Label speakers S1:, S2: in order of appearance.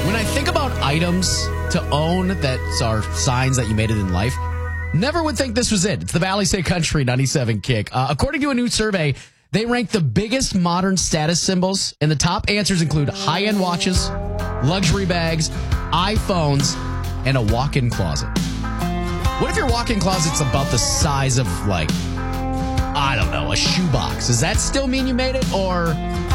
S1: When I think about items to own that are signs that you made it in life, never would think this was it. It's the Valley State Country 97 Kick. According to a new survey, they rank the biggest modern status symbols, and the top answers include high-end watches, luxury bags, iPhones, and a walk-in closet. What if your walk-in closet's about the size of, like, I don't know, a shoebox? Does that still mean you made it, or